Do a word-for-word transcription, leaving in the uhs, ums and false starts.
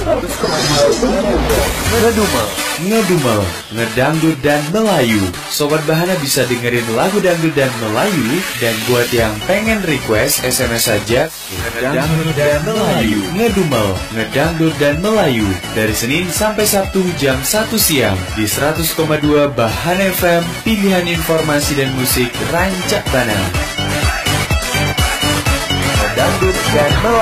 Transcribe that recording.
seratus koma dua Ngedumel, Ngedumel, Ngedangdut dan Melayu. Sobat Bahana bisa dengerin lagu dangdut dan Melayu. Dan buat yang pengen request, S M S saja Ngedangdut dan Melayu. Ngedumel, Ngedangdut dan Melayu. Dari Senin sampai Sabtu jam satu siang di seratus koma dua Bahana F M. Pilihan informasi dan musik rancak Bana. Ngedangdut dan Melayu.